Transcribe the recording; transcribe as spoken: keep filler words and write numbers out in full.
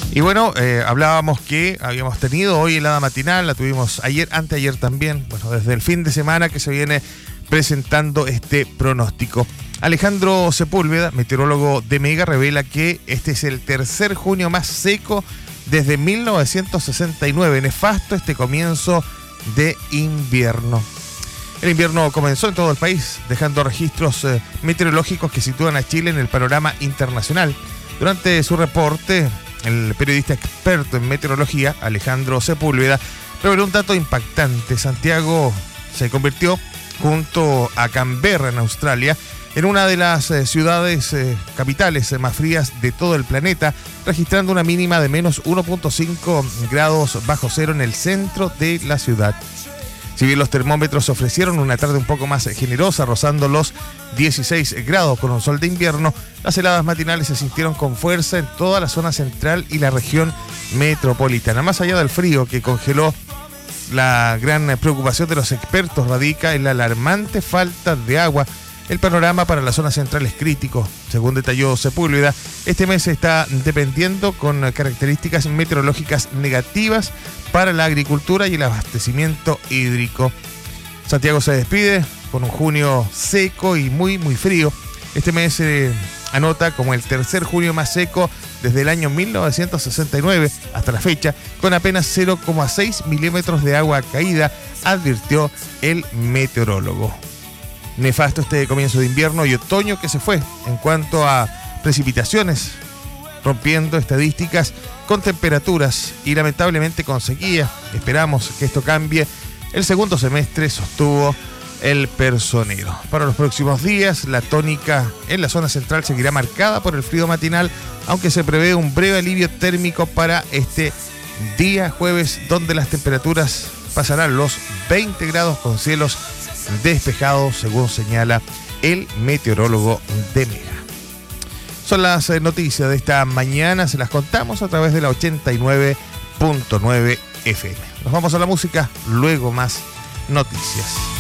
Y bueno, eh, hablábamos que habíamos tenido hoy helada matinal, la tuvimos ayer, anteayer también, bueno, desde el fin de semana que se viene presentando este pronóstico. Alejandro Sepúlveda, meteorólogo de Mega, revela que este es el tercer junio más seco desde mil novecientos sesenta y nueve. Nefasto este comienzo de invierno. El invierno comenzó en todo el país, dejando registros eh, meteorológicos que sitúan a Chile en el panorama internacional. Durante su reporte, el periodista experto en meteorología, Alejandro Sepúlveda, reveló un dato impactante. Santiago se convirtió, junto a Canberra en Australia, en una de las eh, ciudades eh, capitales eh, más frías de todo el planeta, registrando una mínima de menos uno punto cinco grados bajo cero en el centro de la ciudad. Si bien los termómetros ofrecieron una tarde un poco más generosa, rozando los dieciséis grados con un sol de invierno, las heladas matinales se sintieron con fuerza en toda la zona central y la región metropolitana. Más allá del frío que congeló, la gran preocupación de los expertos radica en la alarmante falta de agua. El panorama para la zona central es crítico. Según detalló Sepúlveda, este mes está dependiendo con características meteorológicas negativas para la agricultura y el abastecimiento hídrico. Santiago se despide con un junio seco y muy, muy frío. Este mes se eh, anota como el tercer junio más seco desde el año mil novecientos sesenta y nueve hasta la fecha, con apenas cero coma seis milímetros de agua caída, advirtió el meteorólogo. Nefasto este comienzo de invierno y otoño que se fue en cuanto a precipitaciones, rompiendo estadísticas con temperaturas y lamentablemente con sequía. Esperamos que esto cambie el segundo semestre, sostuvo el personero. Para los próximos días, la tónica en la zona central seguirá marcada por el frío matinal, aunque se prevé un breve alivio térmico para este día jueves, donde las temperaturas pasarán los veinte grados con cielos despejados, según señala el meteorólogo de Mega. Son las noticias de esta mañana, se las contamos a través de la ochenta y nueve punto nueve F M. Nos vamos a la música, luego más noticias.